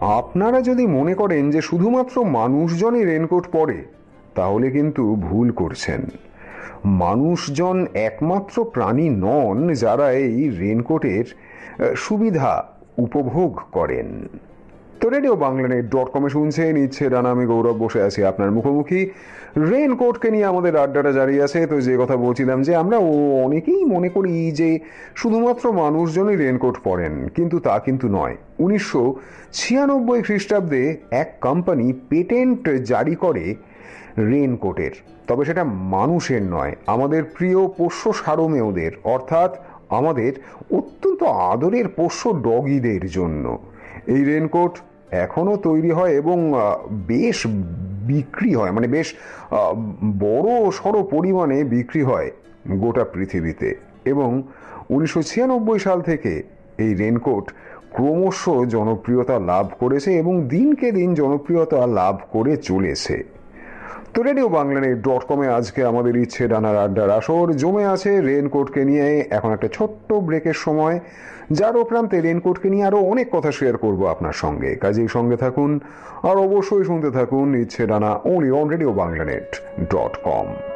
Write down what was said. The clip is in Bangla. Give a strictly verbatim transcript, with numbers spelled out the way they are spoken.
আপনারা যদি মনে করেন যে শুধুমাত্র মানুষজনই রেনকোট পরে, তাহলে কিন্তু ভুল করছেন। মানুষজন একমাত্র প্রাণী নন যারা এই রেনকোটের সুবিধা উপভোগ করেন। তো রেডিও বাংলানেট ডট কমে শুনছেন ইচ্ছে ডানা, আমি গৌরব বসে আছি আপনার মুখোমুখি। রেনকোটকে নিয়ে আমাদের আড্ডাটা জারি আছে। তো যে কথা বলছিলাম যে আমরা অনেকেই মনে করি যে শুধুমাত্র মানুষজনই রেনকোট পরেন, কিন্তু তা কিন্তু নয়। উনিশশো ছিয়ানব্বই খ্রিস্টাব্দে এক কোম্পানি পেটেন্ট জারি করে রেনকোটের, তবে সেটা মানুষের নয়, আমাদের প্রিয় পোষ্য সারমেয়দের, অর্থাৎ আমাদের অত্যন্ত আদরের পোষ্য ডগিদের জন্য। এই রেনকোট এখনো তৈরি হয় এবং বেশ বিক্রি হয়, মানে বেশ বড় সড়ো পরিমাণে বিক্রি হয় গোটা পৃথিবীতে। এবং উনিশশো ছিয়ানব্বই সাল থেকে এই রেনকোট ক্রমশ জনপ্রিয়তা লাভ করেছে এবং দিনকে দিন জনপ্রিয়তা লাভ করে চলেছে। তো রেডিও বাংলানেট ডট কমে আজকে আমাদের ইচ্ছে ডানার আড্ডার আসর জমে আছে রেনকোটকে নিয়ে। এখন একটা ছোট্ট ব্রেকের সময়, যার উপরান্তে রেনকোটকে নিয়ে আরো অনেক কথা শেয়ার করব আপনার সঙ্গে। কাজেই সঙ্গে থাকুন আর অবশ্যই শুনতে থাকুন ইচ্ছে ডানা, only on radio বাংলানেট dot com.